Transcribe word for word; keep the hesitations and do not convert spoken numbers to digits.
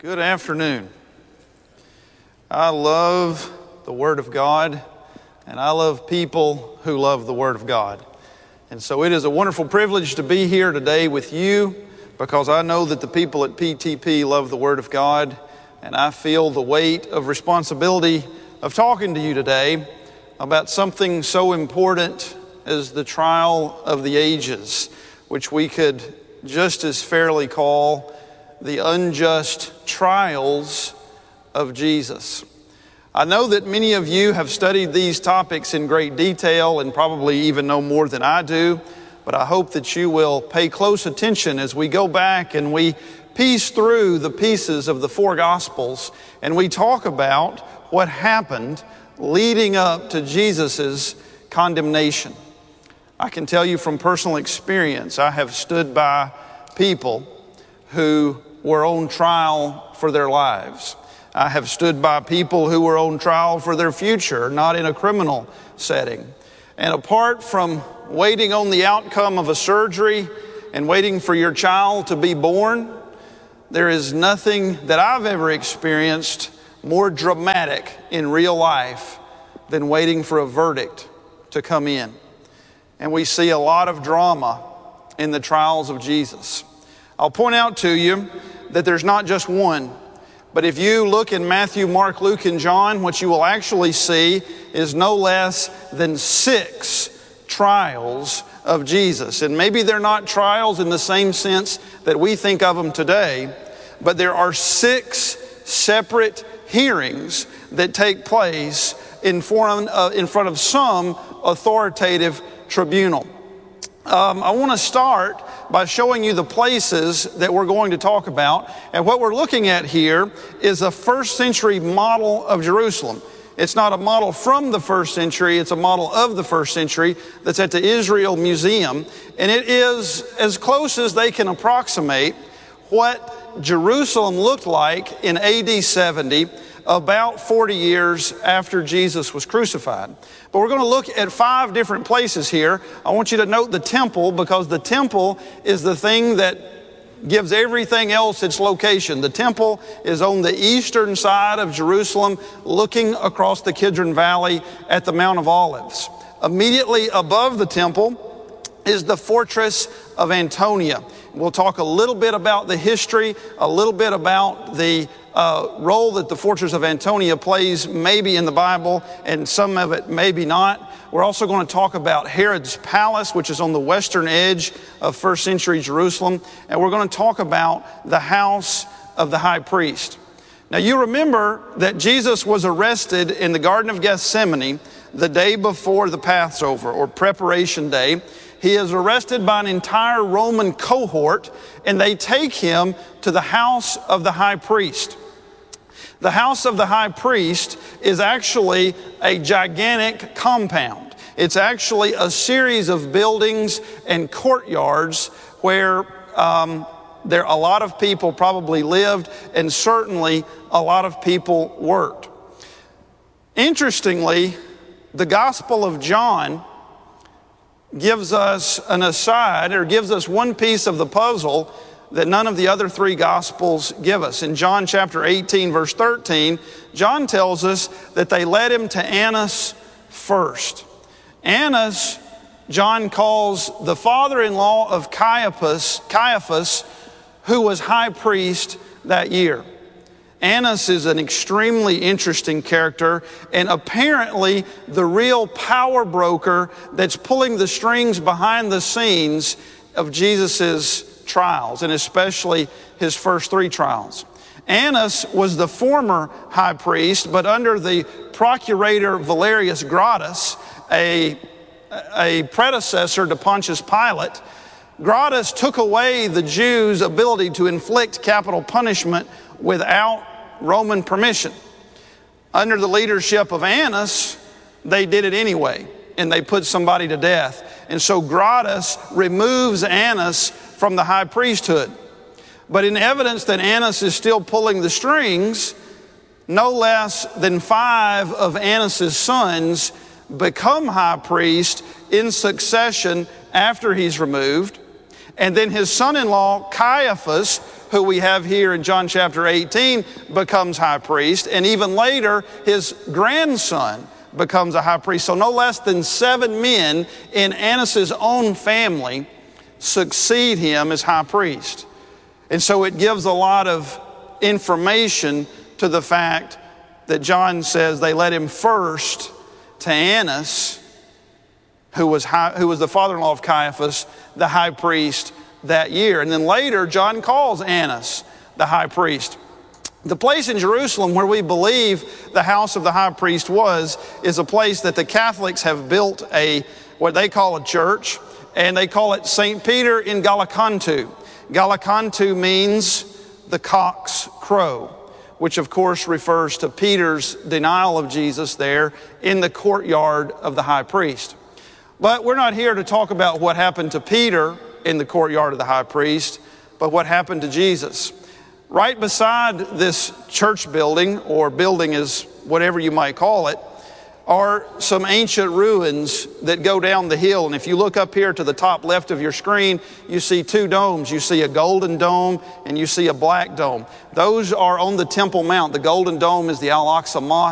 Good afternoon. I love the Word of God, and I love people who love the Word of God. And so it is a wonderful privilege to be here today with you, because I know that the people at P T P love the Word of God, and I feel the weight of responsibility of talking to you today about something so important as the trial of the ages, which we could just as fairly call the unjust trials of Jesus. I know that many of you have studied these topics in great detail and probably even know more than I do, but I hope that you will pay close attention as we go back and we piece through the pieces of the four Gospels and we talk about what happened leading up to Jesus's condemnation. I can tell you from personal experience, I have stood by people who were on trial for their lives. I have stood by people who were on trial for their future, not in a criminal setting. And apart from waiting on the outcome of a surgery and waiting for your child to be born, there is nothing that I've ever experienced more dramatic in real life than waiting for a verdict to come in. And we see a lot of drama in the trials of Jesus. I'll point out to you that there's not just one, but if you look in Matthew, Mark, Luke, and John, what you will actually see is no less than six trials of Jesus. And maybe they're not trials in the same sense that we think of them today, but there are six separate hearings that take place in front of, in front of some authoritative tribunal. Um, I want to start by showing you the places that we're going to talk about. And what we're looking at here is a first century model of Jerusalem. It's not a model from the first century, it's a model of the first century that's at the Israel Museum. And it is as close as they can approximate what Jerusalem looked like in A D seventy, about forty years after Jesus was crucified. But we're going to look at five different places here. I want you to note the temple, because the temple is the thing that gives everything else its location. The temple is on the eastern side of Jerusalem, looking across the Kidron Valley at the Mount of Olives. Immediately above the temple is the fortress of Antonia. We'll talk a little bit about the history, a little bit about the uh, role that the fortress of Antonia plays maybe in the Bible, and some of it maybe not. We're also going to talk about Herod's palace, which is on the western edge of first century Jerusalem. And we're going to talk about the house of the high priest. Now, you remember that Jesus was arrested in the Garden of Gethsemane the day before the Passover, or preparation day. He is arrested by an entire Roman cohort, and they take him to the house of the high priest. The house of the high priest is actually a gigantic compound. It's actually a series of buildings and courtyards where um, there a lot of people probably lived, and certainly a lot of people worked. Interestingly, the Gospel of John gives us an aside, or gives us one piece of the puzzle that none of the other three Gospels give us. In John chapter eighteen, verse thirteen, John tells us that they led him to Annas first. Annas, John calls the father-in-law of Caiaphas, Caiaphas, who was high priest that year. Annas is an extremely interesting character, and apparently the real power broker that's pulling the strings behind the scenes of Jesus's trials, and especially his first three trials. Annas was the former high priest, but under the procurator Valerius Gratus, a, a predecessor to Pontius Pilate, Gratus took away the Jews' ability to inflict capital punishment without Roman permission. Under the leadership of Annas, they did it anyway, and they put somebody to death. And so Gratus removes Annas from the high priesthood. But in evidence that Annas is still pulling the strings, no less than five of Annas' sons become high priest in succession after he's removed. And then his son-in-law, Caiaphas, who we have here in John chapter eighteen, becomes high priest. And even later, his grandson becomes a high priest. So no less than seven men in Annas' own family succeed him as high priest. And so it gives a lot of information to the fact that John says they led him first to Annas, who was high, who was the father-in-law of Caiaphas, the high priest that year. And then later, John calls Annas the high priest. The place in Jerusalem where we believe the house of the high priest was is a place that the Catholics have built a, what they call a church, and they call it Saint Peter in Gallicantu. Gallicantu means the cock's crow, which of course refers to Peter's denial of Jesus there in the courtyard of the high priest. But we're not here to talk about what happened to Peter in the courtyard of the high priest, but what happened to Jesus. Right beside this church building, or building is whatever you might call it, are some ancient ruins that go down the hill. And if you look up here to the top left of your screen, you see two domes. You see a golden dome and you see a black dome. Those are on the Temple Mount. The golden dome is the Al-Aqsa Mosque.